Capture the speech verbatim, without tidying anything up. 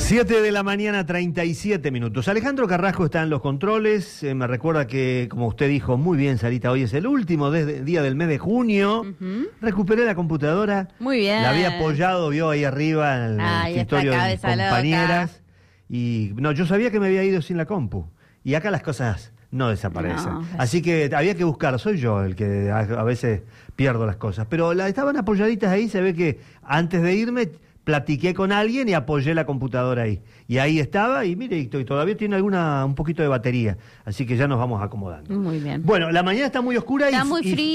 siete de la mañana, treinta y siete minutos. Alejandro Carrasco está en los controles. Eh, me recuerda que, como usted dijo muy bien, Sarita, hoy es el último de, día del mes de junio. Uh-huh. Recuperé la computadora. Muy bien. La había apoyado, vio ahí arriba en el Ay, escritorio de mis compañeras. Loca. Y no, yo sabía que me había ido sin la compu. Y acá las cosas no desaparecen. No, Así que había que buscar. Soy yo el que a, a veces pierdo las cosas. Pero la, estaban apoyaditas ahí. Se ve que antes de irme platiqué con alguien y apoyé la computadora ahí. Y ahí estaba, y mire, y todavía tiene alguna un poquito de batería. Así que ya nos vamos acomodando. Muy bien. Bueno, la mañana está muy oscura está y... muy y frío.